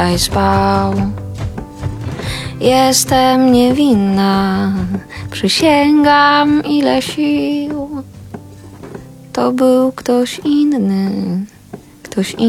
spał. Jestem niewinna, przysięgam ile sił. To był ktoś inny, ktoś inny.